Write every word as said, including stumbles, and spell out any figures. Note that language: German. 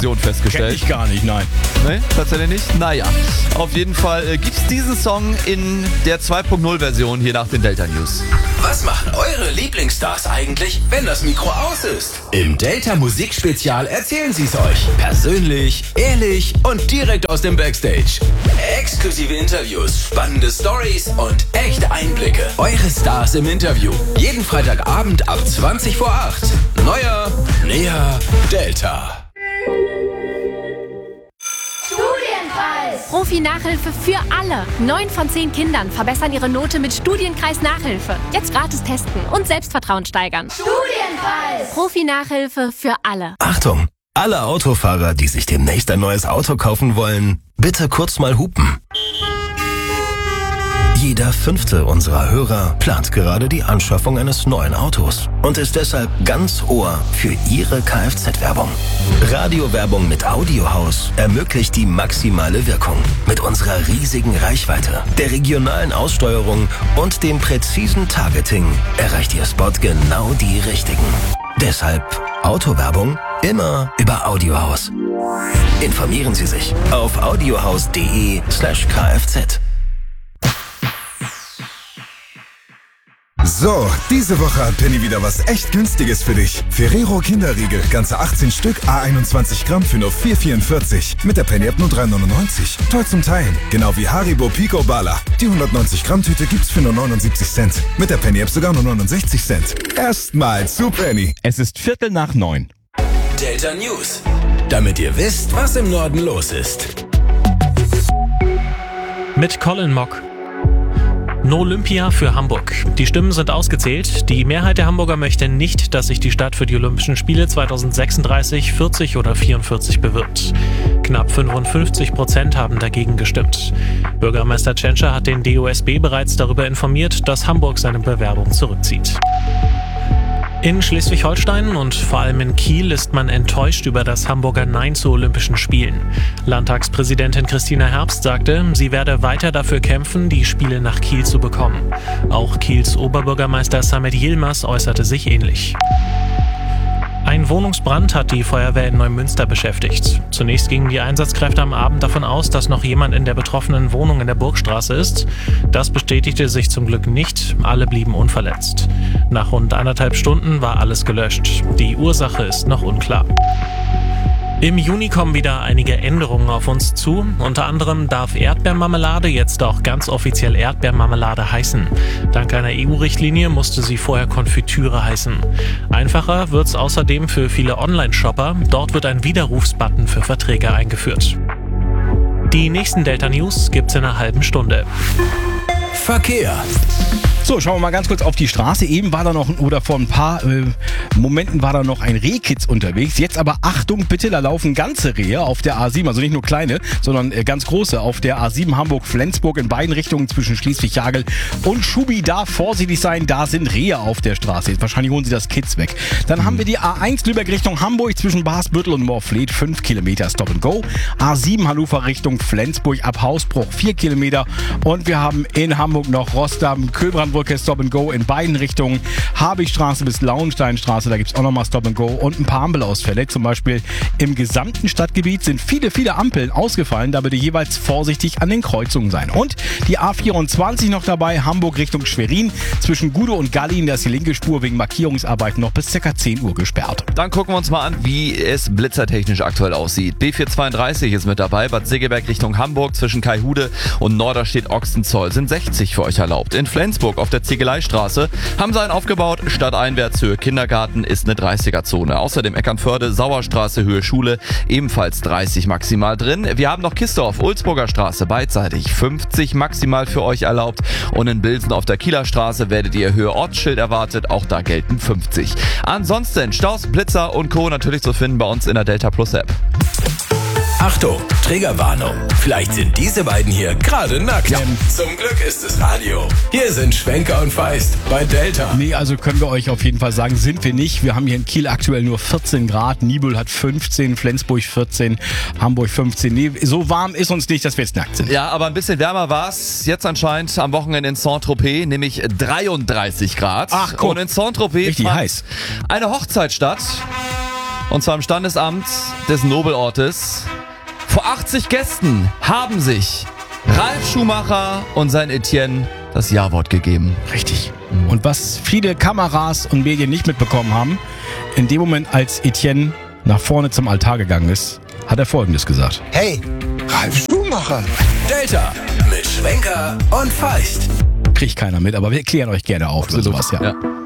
festgestellt. Kenn ich gar nicht, nein. Nee, tatsächlich nicht? Naja, auf jeden Fall äh, gibt's diesen Song in der zwei Punkt null Version hier nach den Delta News. Was machen eure Lieblingsstars eigentlich, wenn das Mikro aus ist? Im Delta Musikspezial erzählen sie es euch. Persönlich, ehrlich und direkt aus dem Backstage. Exklusive Interviews, spannende Stories und echte Einblicke. Eure Stars im Interview. Jeden Freitagabend ab zwanzig vor acht. Neuer, näher, Delta. Profi-Nachhilfe für alle. Neun von zehn Kindern verbessern ihre Note mit Studienkreis Nachhilfe. Jetzt gratis testen und Selbstvertrauen steigern. Studienkreis. Profi-Nachhilfe für alle. Achtung! Alle Autofahrer, die sich demnächst ein neues Auto kaufen wollen, bitte kurz mal hupen. Jeder fünfte unserer Hörer plant gerade die Anschaffung eines neuen Autos und ist deshalb ganz Ohr für Ihre Kfz-Werbung. Radiowerbung mit Audiohaus ermöglicht die maximale Wirkung. Mit unserer riesigen Reichweite, der regionalen Aussteuerung und dem präzisen Targeting erreicht Ihr Spot genau die Richtigen. Deshalb Autowerbung immer über Audiohaus. Informieren Sie sich auf audiohaus.de slash kfz. So, diese Woche hat Penny wieder was echt Günstiges für dich. Ferrero Kinderriegel, ganze achtzehn Stück, A einundzwanzig Gramm für nur vier vierundvierzig. Mit der Penny App nur drei neunundneunzig. Toll zum Teilen. Genau wie Haribo Pico Bala. Die hundertneunzig Gramm Tüte gibt's für nur neunundsiebzig Cent. Mit der Penny App sogar nur neunundsechzig Cent. Erstmal zu Penny. Es ist Viertel nach neun. Delta News. Damit ihr wisst, was im Norden los ist. Mit Colin Mock. No Olympia für Hamburg. Die Stimmen sind ausgezählt. Die Mehrheit der Hamburger möchte nicht, dass sich die Stadt für die Olympischen Spiele zweitausendsechsunddreißig, vierzig oder vierundvierzig bewirbt. Knapp fünfundfünfzig Prozent haben dagegen gestimmt. Bürgermeister Tschentscher hat den D O S B bereits darüber informiert, dass Hamburg seine Bewerbung zurückzieht. In Schleswig-Holstein und vor allem in Kiel ist man enttäuscht über das Hamburger Nein zu Olympischen Spielen. Landtagspräsidentin Christina Herbst sagte, sie werde weiter dafür kämpfen, die Spiele nach Kiel zu bekommen. Auch Kiels Oberbürgermeister Samet Yilmaz äußerte sich ähnlich. Ein Wohnungsbrand hat die Feuerwehr in Neumünster beschäftigt. Zunächst gingen die Einsatzkräfte am Abend davon aus, dass noch jemand in der betroffenen Wohnung in der Burgstraße ist. Das bestätigte sich zum Glück nicht. Alle blieben unverletzt. Nach rund anderthalb Stunden war alles gelöscht. Die Ursache ist noch unklar. Im Juni kommen wieder einige Änderungen auf uns zu. Unter anderem darf Erdbeermarmelade jetzt auch ganz offiziell Erdbeermarmelade heißen. Dank einer E U-Richtlinie musste sie vorher Konfitüre heißen. Einfacher wird's außerdem für viele Online-Shopper. Dort wird ein Widerrufsbutton für Verträge eingeführt. Die nächsten Delta News gibt's in einer halben Stunde. Verkehr. So, schauen wir mal ganz kurz auf die Straße. Eben war da noch, oder vor ein paar äh, Momenten war da noch ein Rehkitz unterwegs. Jetzt aber Achtung, bitte, da laufen ganze Rehe auf der A sieben, also nicht nur kleine, sondern äh, ganz große auf der A sieben Hamburg-Flensburg in beiden Richtungen zwischen Schleswig-Jagel und Schubi. Da vorsichtig sein, da sind Rehe auf der Straße. Jetzt wahrscheinlich holen sie das Kitz weg. Dann mhm. haben wir die A eins Lübeck Richtung Hamburg zwischen Basbüttel und Moorfleet, fünf Kilometer Stop and Go. A sieben Hannover Richtung Flensburg ab Hausbruch, vier Kilometer. Und wir haben in Hamburg noch Rossdamm, Köbrandbrücke, Stop and Go in beiden Richtungen. Habigstraße bis Lauensteinstraße, da gibt es auch nochmal Stop and Go und ein paar Ampelausfälle. Zum Beispiel im gesamten Stadtgebiet sind viele, viele Ampeln ausgefallen. Da bitte jeweils vorsichtig an den Kreuzungen sein. Und die A vierundzwanzig noch dabei, Hamburg Richtung Schwerin. Zwischen Gudow und Gallien, da ist die linke Spur wegen Markierungsarbeiten noch bis ca. zehn Uhr gesperrt. Dann gucken wir uns mal an, wie es blitzertechnisch aktuell aussieht. B vierhundertzweiunddreißig ist mit dabei, Bad Segeberg Richtung Hamburg zwischen Kaihude und Norderstedt Ochsenzoll sind sechzig für euch erlaubt. In Flensburg auf der Ziegeleistraße haben sie einen aufgebaut. Stadteinwärts Höhe Kindergarten ist eine dreißiger-Zone. Außerdem Eckernförde, Sauerstraße, Höhe Schule, ebenfalls dreißig maximal drin. Wir haben noch Kistorf, Ulzburger Straße, beidseitig fünfzig maximal für euch erlaubt. Und in Bilsen auf der Kieler Straße werdet ihr Höhe Ortsschild erwartet. Auch da gelten fünfzig. Ansonsten Staus, Blitzer und Co. natürlich zu finden bei uns in der Delta Plus App. Achtung, Triggerwarnung. Vielleicht sind diese beiden hier gerade nackt. Ja. Zum Glück ist es Radio. Hier sind Schwenker und Feist bei Delta. Nee, also können wir euch auf jeden Fall sagen, sind wir nicht. Wir haben hier in Kiel aktuell nur vierzehn Grad. Nibel hat fünfzehn, Flensburg vierzehn, Hamburg fünfzehn. Nee, so warm ist uns nicht, dass wir jetzt nackt sind. Ja, aber ein bisschen wärmer war es jetzt anscheinend am Wochenende in Saint-Tropez, nämlich dreiunddreißig Grad. Ach, guck. Und in Saint-Tropez richtig heiß. Eine Hochzeit statt. Und zwar im Standesamt des Nobelortes. Vor achtzig Gästen haben sich Ralf Schumacher und sein Etienne das Ja-Wort gegeben. Richtig. Und was viele Kameras und Medien nicht mitbekommen haben, in dem Moment, als Etienne nach vorne zum Altar gegangen ist, hat er Folgendes gesagt. Hey, Ralf Schumacher. Delta mit Schwenker und Feist. Kriegt keiner mit, aber wir klären euch gerne auf. Oder sowas, ja. ja.